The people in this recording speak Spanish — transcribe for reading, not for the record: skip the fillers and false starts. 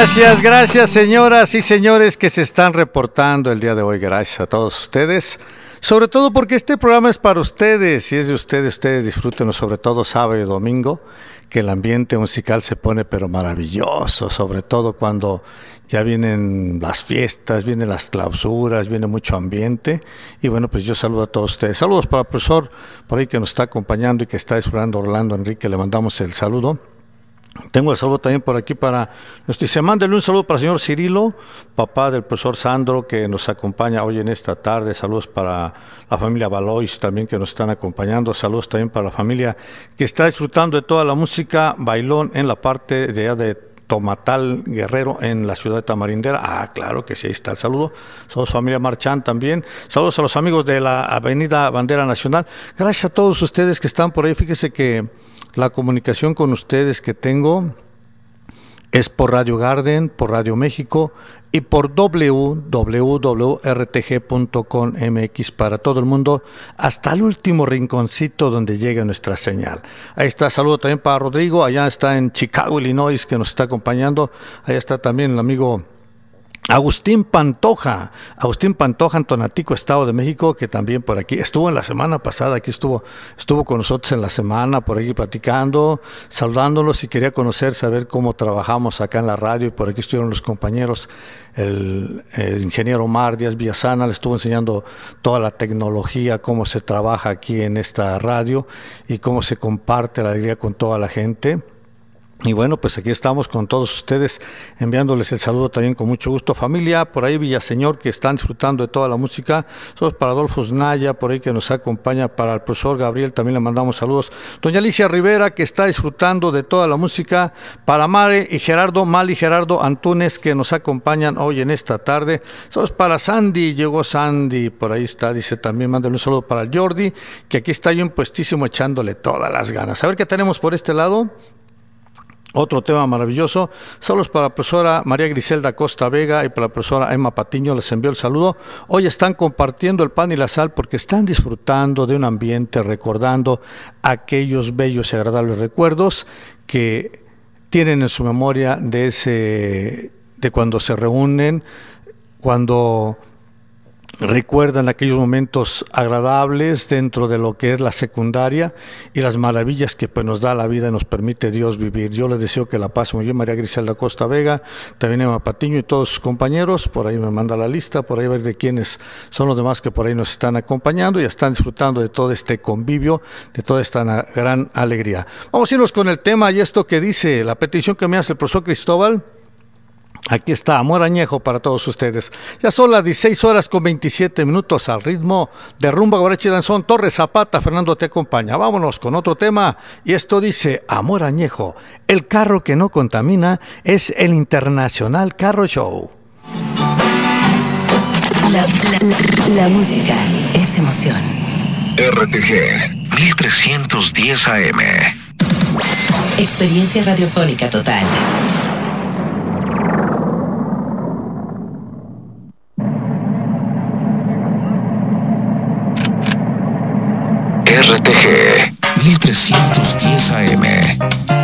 Gracias señoras y señores que se están reportando el día de hoy. Gracias a todos ustedes, sobre todo porque este programa es para ustedes. Si es de ustedes disfrútenlo, sobre todo sábado y domingo, que el ambiente musical se pone pero maravilloso, sobre todo cuando ya vienen las fiestas, vienen las clausuras, viene mucho ambiente. Y bueno, pues yo saludo a todos ustedes. Saludos para el profesor por ahí que nos está acompañando y que está disfrutando, Orlando Enrique, le mandamos el saludo. Tengo el saludo también por aquí para se mándale un saludo para el señor Cirilo, papá del profesor Sandro, que nos acompaña hoy en esta tarde. Saludos para la familia Valois también que nos están acompañando. Saludos también para la familia que está disfrutando de toda la música bailón en la parte de allá de Tomatal Guerrero, en la ciudad de Tamarindera. Ah, claro que sí, ahí está el saludo. Saludos familia Marchán también. Saludos a los amigos de la avenida Bandera Nacional. Gracias a todos ustedes que están por ahí. Fíjese que la comunicación con ustedes que tengo es por Radio Garden, por Radio México y por www.rtg.com.mx para todo el mundo, hasta el último rinconcito donde llega nuestra señal. Ahí está, saludo también para Rodrigo, allá está en Chicago, Illinois, que nos está acompañando. Allá está también el amigo Agustín Pantoja en Tonatico, Estado de México, que también por aquí estuvo en la semana pasada, aquí estuvo con nosotros en la semana, por aquí platicando, saludándolos, y quería saber cómo trabajamos acá en la radio, y por aquí estuvieron los compañeros, el ingeniero Omar Díaz Villasana, le estuvo enseñando toda la tecnología, cómo se trabaja aquí en esta radio y cómo se comparte la alegría con toda la gente. Y bueno, pues aquí estamos con todos ustedes, enviándoles el saludo también con mucho gusto. Familia, por ahí Villaseñor, que están disfrutando de toda la música. Saludos para Adolfo Znaya, por ahí que nos acompaña, para el profesor Gabriel también le mandamos saludos. Doña Alicia Rivera, que está disfrutando de toda la música. Para Mari y Gerardo Antúnez, que nos acompañan hoy en esta tarde. Saludos para Sandy, llegó Sandy, por ahí está, dice también, mándale un saludo para el Jordi, que aquí está yo puestísimo echándole todas las ganas. A ver qué tenemos por este lado. Otro tema maravilloso. Saludos para la profesora María Griselda Costa Vega y para la profesora Emma Patiño, les envío el saludo. Hoy están compartiendo el pan y la sal porque están disfrutando de un ambiente, recordando aquellos bellos y agradables recuerdos que tienen en su memoria de cuando se reúnen, cuando recuerdan aquellos momentos agradables dentro de lo que es la secundaria y las maravillas que pues nos da la vida y nos permite Dios vivir. Yo les deseo que la pasen muy bien, María Griselda Costa Vega, también Emma Patiño y todos sus compañeros. Por ahí me manda la lista, por ahí ver de quiénes son los demás que por ahí nos están acompañando y están disfrutando de todo este convivio, de toda esta gran alegría. Vamos a irnos con el tema y esto que dice la petición que me hace el profesor Cristóbal. Aquí está, Amor Añejo para todos ustedes. Ya son las 16:27 al ritmo de rumba, guaracha y danzón. Torres Zapata, Fernando te acompaña. Vámonos con otro tema. Y esto dice, Amor Añejo. El carro que no contamina es el Internacional Carro Show. La música es emoción. RTG 1310 AM. Experiencia radiofónica total. RTG 1310 AM.